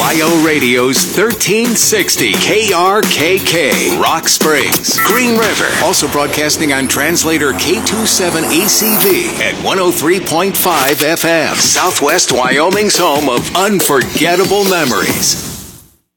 Ohio Radio's 1360 KRKK, Rock Springs, Green River. Also broadcasting on translator K27ACV at 103.5 FM. Southwest Wyoming's home of unforgettable memories.